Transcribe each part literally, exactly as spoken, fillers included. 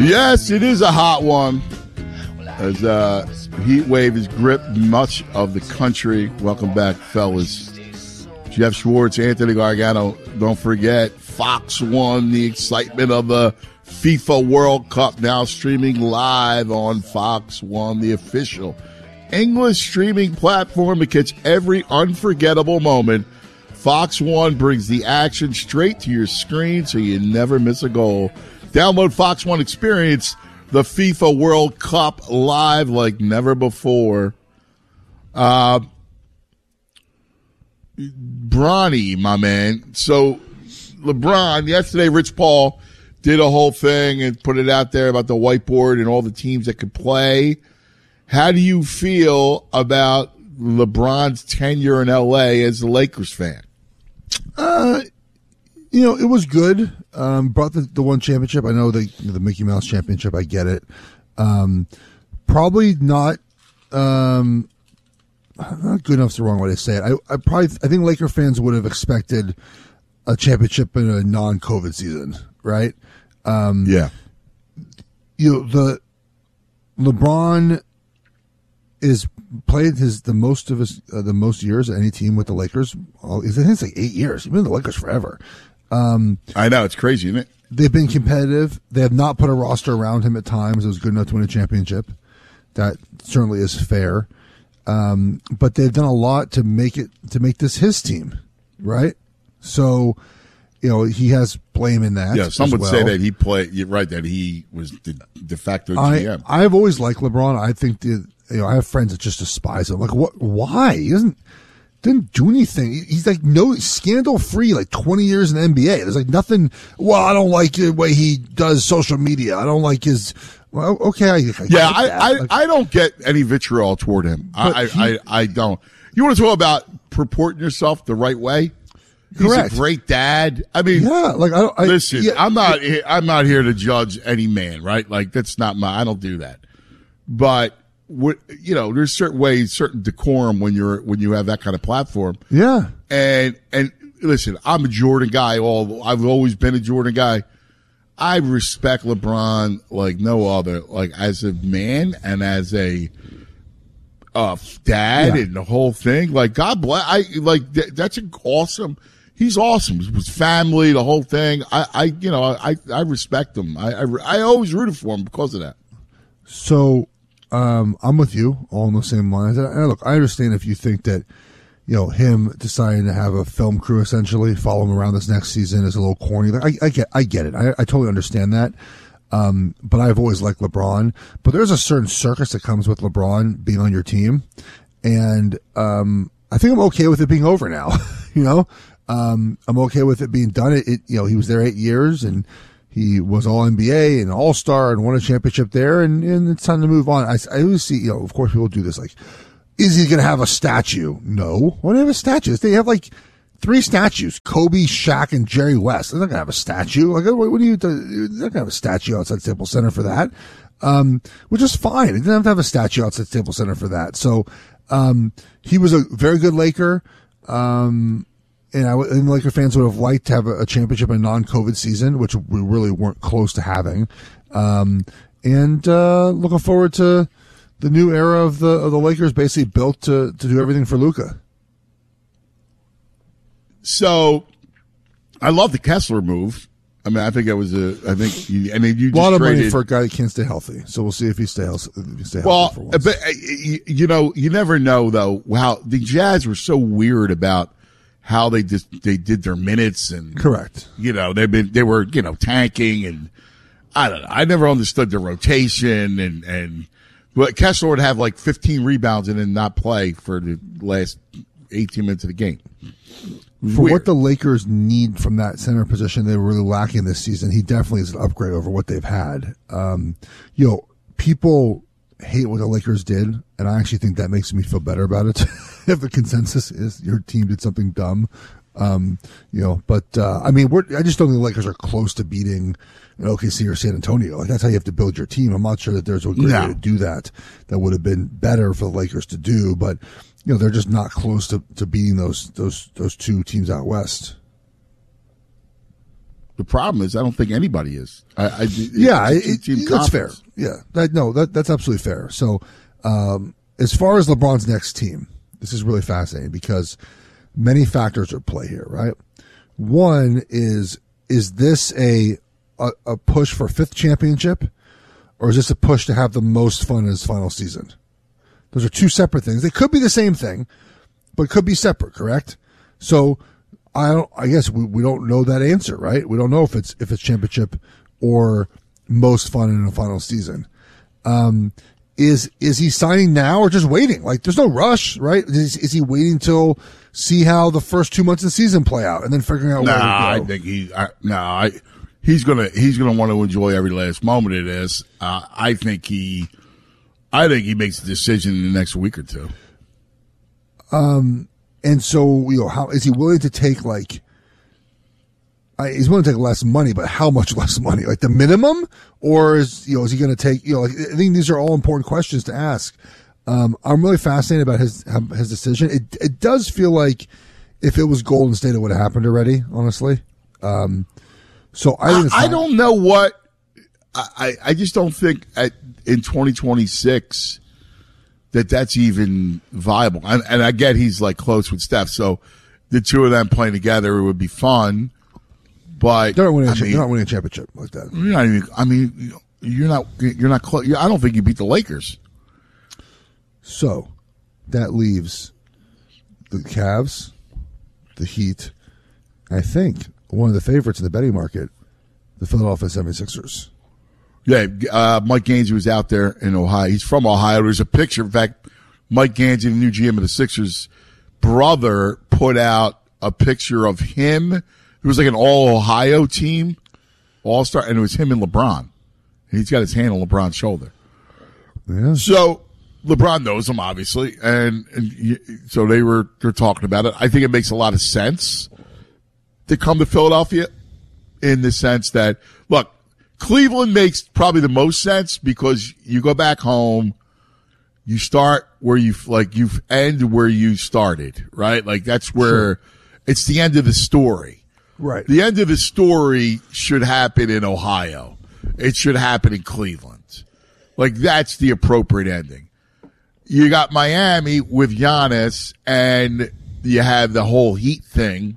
Yes, it is a hot one. As uh, heat wave has gripped much of the country. Welcome back, fellas. Jeff Schwartz, Anthony Gargano. Don't forget, Fox one, the excitement of the FIFA World Cup, now streaming live on Fox one, the official English streaming platform to catch every unforgettable moment. Fox one brings the action straight to your screen so you never miss a goal. Download Fox one Experience the FIFA World Cup live like never before. Uh, Bronny, my man. So, LeBron, yesterday, Rich Paul did a whole thing and put it out there about the whiteboard and all the teams that could play. How do you feel about LeBron's tenure in L A as a Lakers fan? Uh, you know, it was good. Um, brought the, the one championship. I know the the Mickey Mouse championship. I get it. Um, probably not. Um, not good enough is the wrong way to say it. I, I probably I think Laker fans would have expected a championship in a non-COVID season, right? Um, yeah. You know, the LeBron is played his the most of his uh, the most years of any team with the Lakers. I think it's like eight years. He's been in the Lakers forever. Um, I know, it's crazy, isn't it? They've been competitive. They have not put a roster around him at times. It was good enough to win a championship. That certainly is fair. Um, but they've done a lot to make it to make this his team, right? So, you know, he has blame in that. Yeah, some would well. say that he played. You're right, that he was the de facto G M. I I've always liked LeBron. I think the you know I have friends that just despise him. Like, what? Why? He doesn't. Didn't do anything. He's like no scandal free, like twenty years in the N B A. There's like nothing. Well, I don't like the way he does social media. I don't like his. Well, okay, I, I yeah, I I, like, I don't get any vitriol toward him. I, he, I I don't. You want to talk about purporting yourself the right way? He's correct. a great dad. I mean, yeah. Like I don't. I, listen, yeah, I'm not. I'm not here to judge any man, right? Like that's not my. I don't do that. But. What, you know, there's certain ways, certain decorum when you're when you have that kind of platform. Yeah. And and listen, I'm a Jordan guy. All I've always been a Jordan guy. I respect LeBron like no other, like as a man and as a uh, dad yeah. and the whole thing. Like God bless. I like th- that's an awesome. He's awesome. His family, the whole thing. I, I you know, I I respect him. I I, I always rooted for him because of that. So. Um, I'm with you all in the same lines. And look, I understand if you think that, you know, him deciding to have a film crew essentially follow him around this next season is a little corny. Like, I, I get, I get it. I, I totally understand that. Um, but I've always liked LeBron. But there's a certain circus that comes with LeBron being on your team, and um, I think I'm okay with it being over now. you know, um, I'm okay with it being done. It, it, you know, he was there eight years and. He was all N B A and all star and won a championship there, and, and it's time to move on. I, I always see, you know, of course people do this. Like, is he going to have a statue? No. Why do they have a statue? They have like three statues: Kobe, Shaq, and Jerry West. They're not going to have a statue. Like, what, what do you? They're not going to have a statue outside Staples Center for that, um, which is fine. They didn't have to have a statue outside Staples Center for that. So, um, he was a very good Laker. Um, And, I, and Laker fans would have liked to have a, a championship in a non-COVID season, which we really weren't close to having. Um, and uh, looking forward to the new era of the of the Lakers, basically built to to do everything for Luka. So, I love the Kessler move. I mean, I think that was a. I think. You, I mean, you just a lot of traded, money for a guy that can't stay healthy. So we'll see if he stays healthy. If he stay well, healthy for once. but you know, you never know though. How the Jazz were so weird about. How they just they did their minutes and correct, you know they've been they were you know tanking and I don't know I never understood the rotation and and but Kessler would have like fifteen rebounds and then not play for the last eighteen minutes of the game. For weird. What the Lakers need from that center position, they were really lacking this season. He definitely is an upgrade over what they've had. Um, you know, people hate what the Lakers did, and I actually think that makes me feel better about it. If the consensus is your team did something dumb, um, you know, but uh, I mean, we're, I just don't think the Lakers are close to beating an O K C or San Antonio. Like that's how you have to build your team. I'm not sure that there's a great no. way to do that. That would have been better for the Lakers to do, but you know, they're just not close to, to beating those those those two teams out west. The problem is, I don't think anybody is. I, I yeah, it, it, that's fair. Yeah, that, no, that that's absolutely fair. So, um, as far as LeBron's next team, this is really fascinating because many factors are at play here, right? One is is this a, a a push for fifth championship, or is this a push to have the most fun in his final season? Those are two separate things. They could be the same thing, but could be separate. Correct? So. I don't, I guess we, we don't know that answer, right? We don't know if it's if it's championship or most fun in a final season. Um, is is he signing now or just waiting? Like, there's no rush, right? Is, is he waiting till see how the first two months of the season play out and then figuring out? Nah, where to go? I think he. I, no, I, he's gonna he's gonna want to enjoy every last moment of this. Uh, I think he, I think he makes a decision in the next week or two. Um. And so, you know, how is he willing to take like? I, he's willing to take less money, but how much less money? Like the minimum, or is you know is he going to take? You know, like, I think these are all important questions to ask. Um, I'm really fascinated about his his decision. It it does feel like if it was Golden State, it would have happened already. Honestly, um, so I think it's I, I don't know what I I just don't think at, in twenty twenty-six. That that's even viable. And, and I get he's like close with Steph, so the two of them playing together, it would be fun. But they're not winning, a, I mean, they're not winning a championship like that. You're not even, I mean, you're not, you're not close. I don't think you beat the Lakers. So that leaves the Cavs, the Heat, I think one of the favorites in the betting market, the Philadelphia seventy-sixers. Yeah, uh, Mike Gansey was out there in Ohio. He's from Ohio. There's a picture. In fact, Mike Gansey, the new G M of the Sixers, brother, put out a picture of him. It was like an all-Ohio team, all-star, and it was him and LeBron. And he's got his hand on LeBron's shoulder. Yeah. So LeBron knows him, obviously, and, and he, so they were they're talking about it. I think it makes a lot of sense to come to Philadelphia in the sense that, look, Cleveland makes probably the most sense because you go back home, you start where you like you end where you started, right? Like that's where sure. It's the end of the story. Right. The end of the story should happen in Ohio. It should happen in Cleveland. Like that's the appropriate ending. You got Miami with Giannis and you have the whole Heat thing,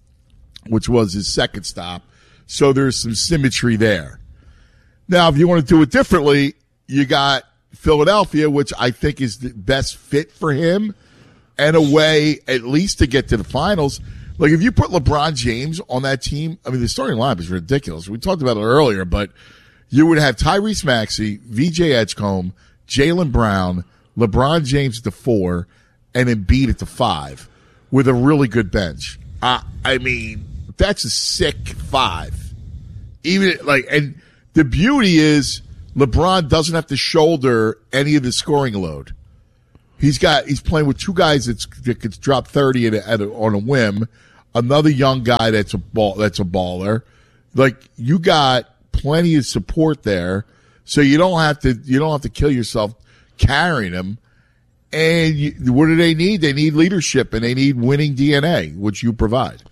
which was his second stop. So there's some symmetry there. Now, if you want to do it differently, you got Philadelphia, which I think is the best fit for him and a way at least to get to the finals. Like if you put LeBron James on that team, I mean, the starting lineup is ridiculous. We talked about it earlier, but you would have Tyrese Maxey, V J Edgecombe, Jaylen Brown, LeBron James at the four, and Embiid at the five with a really good bench. Uh, I mean, that's a sick five. Even like, and the beauty is LeBron doesn't have to shoulder any of the scoring load. He's got, he's playing with two guys that's, that could drop thirty at a, at a, on a whim. Another young guy that's a ball, that's a baller. Like you got plenty of support there. So you don't have to, you don't have to kill yourself carrying them. And you, what do they need? They need leadership and they need winning D N A, which you provide.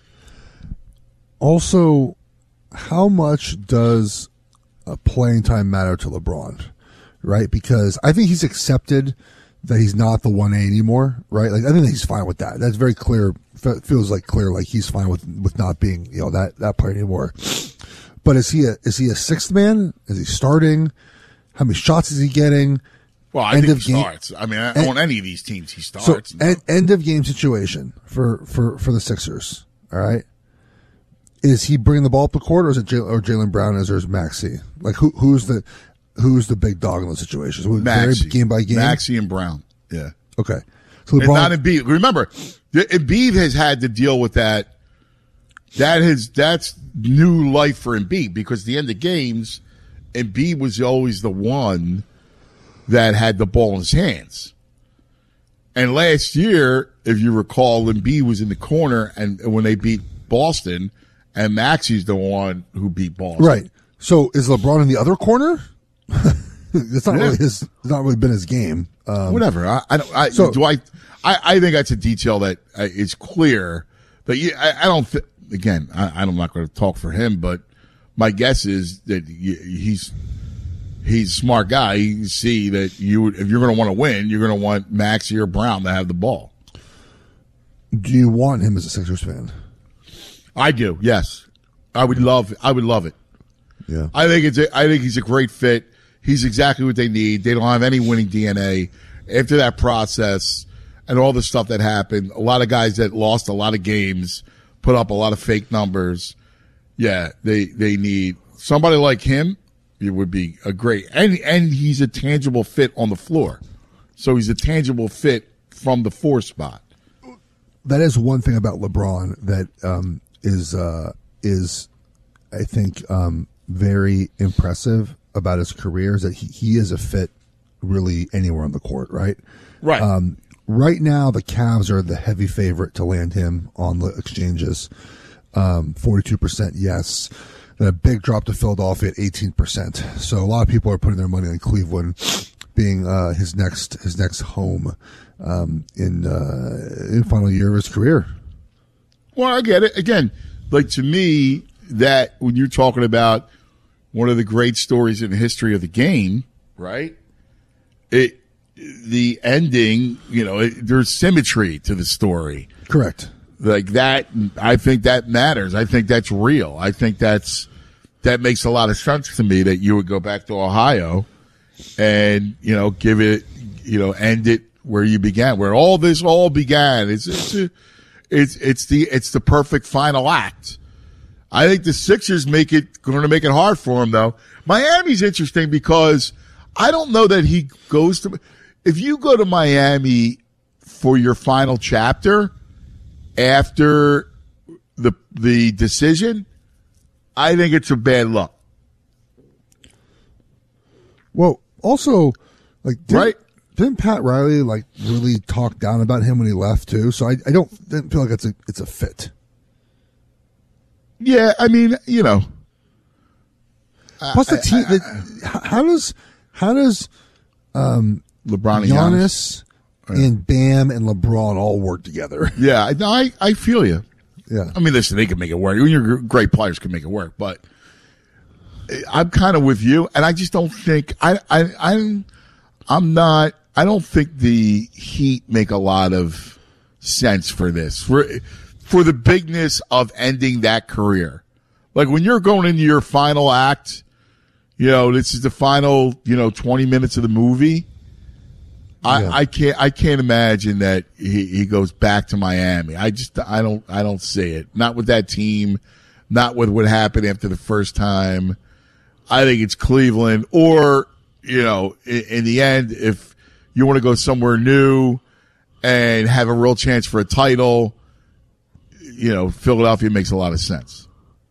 Also, how much does a playing time matter to LeBron, right? Because I think he's accepted that he's not the one A anymore, right? Like I think he's fine with that. That's very clear. Feels like clear, like he's fine with with not being, you know, that that player anymore. But is he a is he a sixth man? Is he starting? How many shots is he getting? Well, I end think of he game, starts. I mean, end, on any of these teams, he starts. So, no. end, end of game situation for for for the Sixers. All right. Is he bringing the ball up the court, or is it J- or Jaylen Brown, or is Maxey? Like who who's the who's the big dog in those situations? Maxey, game by game. Maxey and Brown. Yeah. Okay. So LeBron, and not Embiid. Remember, Embiid has had to deal with that. That is that's new life for Embiid because the end of games, Embiid was always the one that had the ball in his hands. And last year, if you recall, Embiid was in the corner, and when they beat Boston. And Maxey's the one who beat Boston. Right. So is LeBron in the other corner? It's not yeah. really his. It's not really been his game. Um, Whatever. I, I don't. I, so, do I, I? I think that's a detail that uh, is clear. That you, I, I don't. Th- again, I, I'm not going to talk for him, but my guess is that he's he's a smart guy. He can see that you if you're going to want to win, you're going to want Maxey or Brown to have the ball. Do you want him as a Sixers fan? I do. Yes, I would love. I would love it. Yeah, I think it's. A, I think he's a great fit. He's exactly what they need. They don't have any winning D N A. After that process and all the stuff that happened, a lot of guys that lost a lot of games, put up a lot of fake numbers. Yeah, they they need somebody like him. It would be a great and and he's a tangible fit on the floor. So he's a tangible fit from the four spot. That is one thing about LeBron that um, is uh, is I think um, very impressive about his career is that he, he is a fit really anywhere on the court, right? Right. Um, right now, the Cavs are the heavy favorite to land him on the exchanges. Um, forty-two percent yes. Then a big drop to Philadelphia at eighteen percent. So a lot of people are putting their money on Cleveland being uh, his next his next home um, in uh, in final year of his career. Well, I get it. Again, like to me, that when you're talking about one of the great stories in the history of the game, right? It, the ending, you know, it, there's symmetry to the story. Correct. Like that, I think that matters. I think that's real. I think that's, that makes a lot of sense to me that you would go back to Ohio and, you know, give it, you know, end it where you began, where all this all began. It's, it's, a, it's, it's the, it's the perfect final act. I think the Sixers make it going to make it hard for him, though. Miami's interesting because I don't know that he goes to. If you go to Miami for your final chapter after the the decision, I think it's a bad look. Well, also, like, didn't, right? Didn't Pat Riley like really talk down about him when he left too? So I, I don't didn't feel like it's a it's a fit. Yeah, I mean, you know. Plus the team, the, how does how does um, LeBron and Giannis Giannis and Bam and LeBron all work together? Yeah, no, I I feel you. Yeah, I mean, listen, they can make it work. When you're great players, can make it work. But I'm kind of with you, and I just don't think I I I'm I'm not. I don't think the Heat make a lot of sense for this. For for the bigness of ending that career. Like when you're going into your final act, you know, this is the final, you know, twenty minutes of the movie. I, yeah. I can't, I can't imagine that he, he goes back to Miami. I just, I don't, I don't see it. Not with that team, not with what happened after the first time. I think it's Cleveland or, you know, in, in the end, if you want to go somewhere new and have a real chance for a title, you know, Philadelphia makes a lot of sense.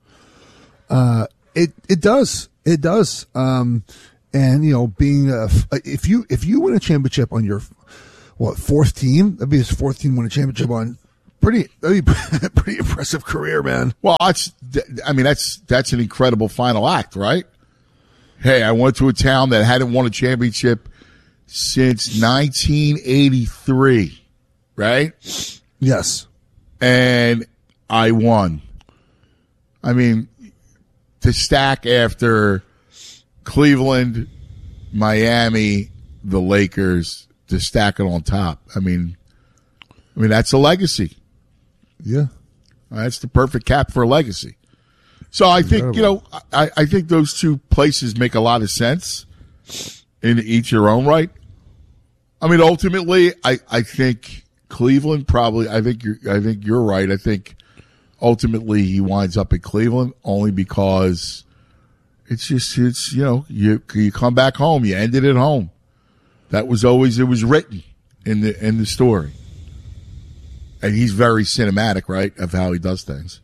Uh, it, it does. It does. Um, and you know, being a, if you, if you win a championship on your, what, fourth team, that'd be his fourth team win a championship on pretty, that'd be a pretty impressive career, man. Well, that's, I mean, that's, that's an incredible final act, right? Hey, I went to a town that hadn't won a championship since nineteen eighty-three, right? Yes. And I won. I mean, to stack after Cleveland, Miami, the Lakers, to stack it on top. I mean, I mean that's a legacy. Yeah, that's the perfect cap for a legacy. So I think, you know, I, I think those two places make a lot of sense in each their own right. I mean, ultimately, I, I think Cleveland probably. I think you're. I think you're right. I think ultimately he winds up in Cleveland only because it's just it's you know you you come back home. You ended at home. That was always it was written in the in the story. And he's very cinematic, right, of how he does things.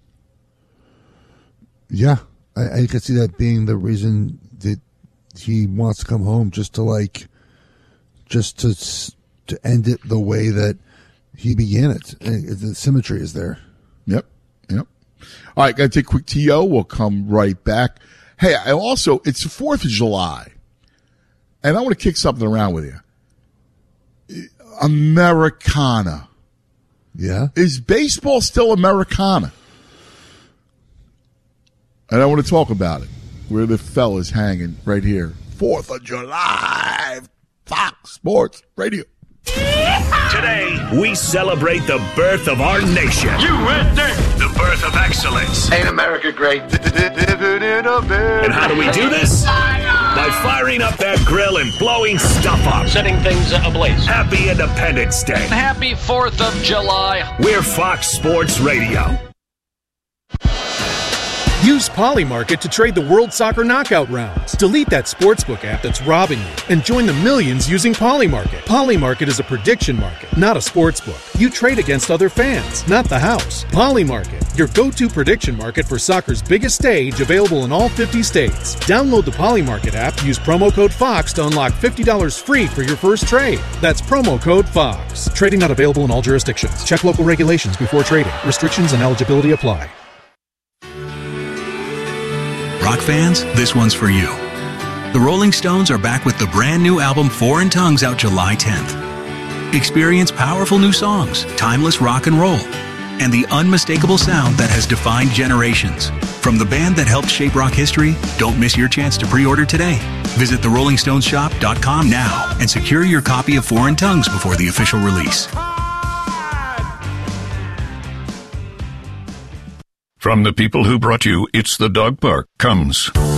Yeah, I, I could see that being the reason that he wants to come home, just to like, just to to end it the way that he began it. The symmetry is there. Yep, yep. All right, got to take a quick T O. We'll come right back. Hey, I also it's the Fourth of July, and I want to kick something around with you. Americana. Yeah, is baseball still Americana? And I want to talk about it. Where the fellas hanging right here. fourth of July, Fox Sports Radio. Today, we celebrate the birth of our nation. U S A! The birth of excellence. Ain't America great? And how do we do this? By firing up that grill and blowing stuff up. Setting things ablaze. Happy Independence Day. Happy fourth of July. We're Fox Sports Radio. Use Polymarket to trade the World Soccer Knockout rounds. Delete that sportsbook app that's robbing you and join the millions using Polymarket. Polymarket is a prediction market, not a sportsbook. You trade against other fans, not the house. Polymarket, your go-to prediction market for soccer's biggest stage, available in all fifty states. Download the Polymarket app, use promo code FOX to unlock fifty dollars free for your first trade. That's promo code FOX. Trading not available in all jurisdictions. Check local regulations before trading. Restrictions and eligibility apply. Rock fans, this one's for you. The Rolling Stones are back with the brand new album Foreign Tongues out July tenth. Experience powerful new songs, timeless rock and roll, and the unmistakable sound that has defined generations. From the band that helped shape rock history, don't miss your chance to pre-order today. Visit the rolling stones shop dot com now and secure your copy of Foreign Tongues before the official release. From the people who brought you It's the Dog Park comes